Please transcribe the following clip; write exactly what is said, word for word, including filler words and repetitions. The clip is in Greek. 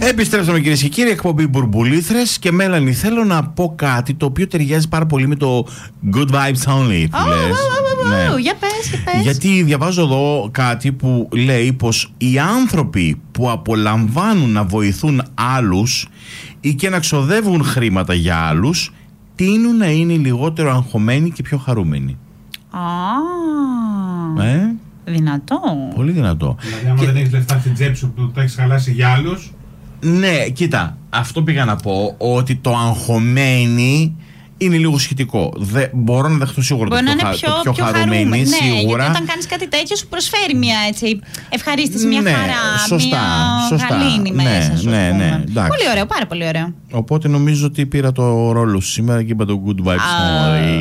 Επιστρέψαμε κυρίες και κύριοι, εκπομπή Μπουρμπουλήθρες. Και Μέλανη, θέλω να πω κάτι το οποίο ταιριάζει πάρα πολύ με το good vibes only που oh, λες. Oh, oh, oh, oh. Ναι. Για πες, για πες. Γιατί διαβάζω εδώ κάτι που λέει πως οι άνθρωποι που απολαμβάνουν να βοηθούν άλλους ή και να ξοδεύουν χρήματα για άλλους τείνουν να είναι λιγότερο αγχωμένοι και πιο χαρούμενοι. Ah. Ε? Δυνατό. Πολύ δυνατό. Δηλαδή, άμα και... δεν έχεις λεφτά στην τσέπη σου που το έχεις χαλάσει για άλλους. Ναι, κοίτα, αυτό πήγα να πω, ότι το αγχωμένοι είναι λίγο σχετικό. Δε, μπορώ να δεχτώ σίγουρα μπορεί το πιο, να είναι πιο, το πιο, πιο χαρούμενη. χαρούμενη, Ναι, σίγουρα. γιατί όταν κάνεις κάτι τέτοιο σου προσφέρει μια έτσι ευχαρίστηση, μια ναι, χαρά, σωστά, μια σωστά. γαλήνη Ναι, μέσα σου. ναι, ναι, ναι, πολύ ωραίο, πάρα πολύ ωραίο. Οπότε νομίζω ότι πήρα το ρόλο σήμερα και είπα το good vibes. Ah.